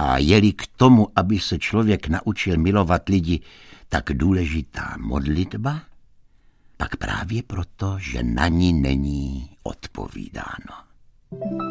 A je-li k tomu, aby se člověk naučil milovat lidi, tak důležitá modlitba, pak právě proto, že na ní není odpovídáno.